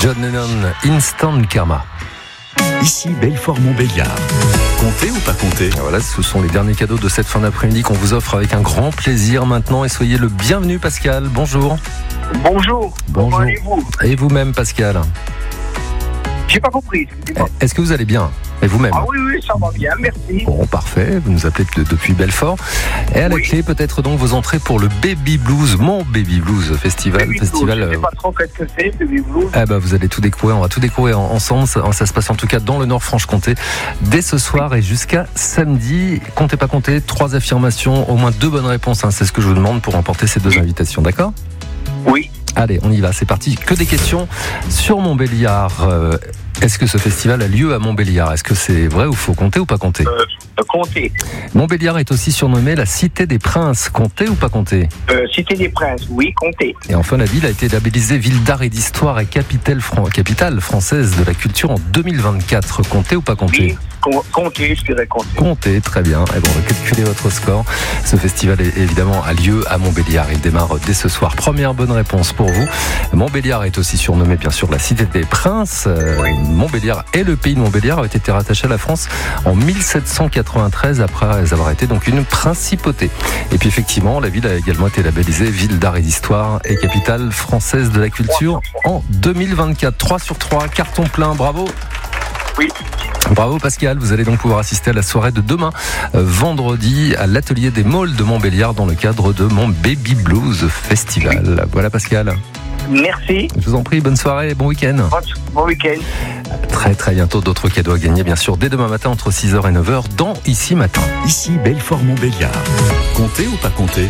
John Lennon, Instant Karma. Ici Belfort-Montbéliard. Comptez ou pas comptez? Voilà, ce sont les derniers cadeaux de cette fin d'après-midi qu'on vous offre avec un grand plaisir maintenant. Et soyez le bienvenu, Pascal. Bonjour. Bonjour. Comment allez-vous? Et vous-même, Pascal? J'ai pas compris. Est-ce que vous allez bien? Et vous-même? Ah oui, ça va bien, merci. Bon, parfait. Vous nous appelez depuis Belfort. Et à la clé, peut-être donc vos entrées pour le Baby Blues, mon Baby Blues Festival. Je sais pas trop ce que c'est, Baby Blues. Vous allez tout découvrir. On va tout découvrir ensemble. Ça se passe en tout cas dans le Nord-Franche-Comté dès ce soir et jusqu'à samedi. Comptez pas compter. 3 affirmations, au moins 2 bonnes réponses. C'est ce que je vous demande pour remporter ces 2 invitations. D'accord? Oui. Allez, on y va. C'est parti. Que des questions sur Montbéliard. Est-ce que ce festival a lieu à Montbéliard? Est-ce que c'est vrai ou faux? Compter ou pas compter? Compter. Montbéliard est aussi surnommée la Cité des Princes. Compter ou pas compter? Cité des Princes, oui, compter. Et enfin, la ville a été labellisée Ville d'art et d'histoire et capitale française de la culture en 2024. Compter ou pas compter? Oui, compter, je dirais compter. Compter, très bien. Et bon, on va calculer votre score. Ce festival évidemment a lieu à Montbéliard. Il démarre dès ce soir. Première bonne réponse pour vous. Montbéliard est aussi surnommée bien sûr la Cité des Princes. Montbéliard et le pays de Montbéliard ont été rattachés à la France en 1793 après avoir été donc une principauté. Et puis effectivement, la ville a également été labellisée Ville d'art et d'histoire et capitale française de la culture en 2024. 3 sur 3, carton plein, bravo. Oui. Bravo Pascal, vous allez donc pouvoir assister à la soirée de demain, vendredi, à l'atelier des Maules de Montbéliard dans le cadre de mon Baby Blues Festival. Voilà Pascal. Merci. Je vous en prie, bonne soirée, bon week-end. Bon week-end. Très très bientôt d'autres cadeaux à gagner bien sûr dès demain matin entre 6h et 9h dans Ici Matin. Ici Belfort-Montbéliard. Comptez ou pas comptez?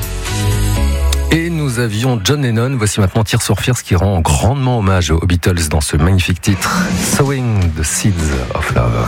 Et nous avions John Lennon, voici maintenant Tears for Fears qui rend grandement hommage aux Beatles dans ce magnifique titre Sowing the Seeds of Love.